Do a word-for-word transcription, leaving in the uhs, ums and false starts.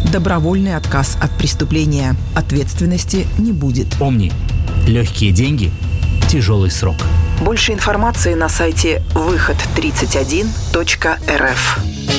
добровольный отказ от преступления. Ответственности не будет. Помни, легкие деньги – тяжелый срок. Больше информации на сайте выход тридцать один точка эр эф.